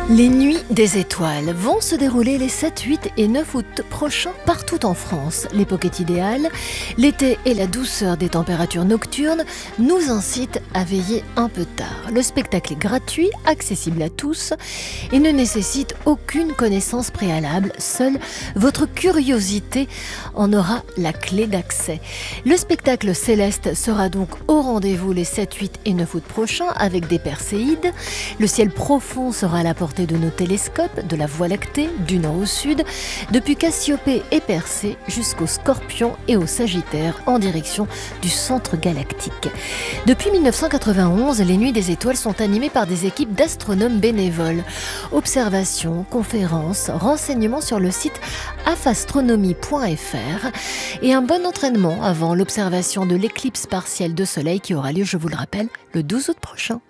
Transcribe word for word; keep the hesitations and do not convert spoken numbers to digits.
Les nuits des étoiles vont se dérouler les sept, huit et neuf août prochains partout en France. L'époque est idéale. L'été et la douceur des températures nocturnes nous incitent à veiller un peu tard. Le spectacle est gratuit, accessible à tous et ne nécessite aucune connaissance préalable. Seule votre curiosité en aura la clé d'accès. Le spectacle céleste sera donc au rendez-vous les sept, huit et neuf août prochains avec des perséides. Le ciel profond sera à la portée de nos télescopes, de la Voie lactée, du nord au sud, depuis Cassiopée et Persée jusqu'au Scorpion et au Sagittaire en direction du centre galactique. Depuis mille neuf cent quatre-vingt-onze, les Nuits des étoiles sont animées par des équipes d'astronomes bénévoles. Observations, conférences, renseignements sur le site afastronomie point f r et un bon entraînement avant l'observation de l'éclipse partielle de soleil qui aura lieu, je vous le rappelle, le douze août prochain.